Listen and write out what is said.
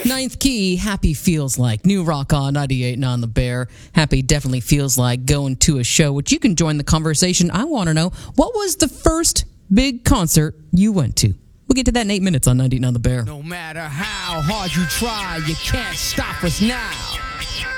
Ninth Key, Happy feels like. New rock on 98 and on the Bear. Happy definitely feels like going to a show, which you can join the conversation. I want to know, what was the first big concert you went to? We'll get to that in 8 minutes on 98 and on the Bear. No matter how hard you try, you can't stop us now.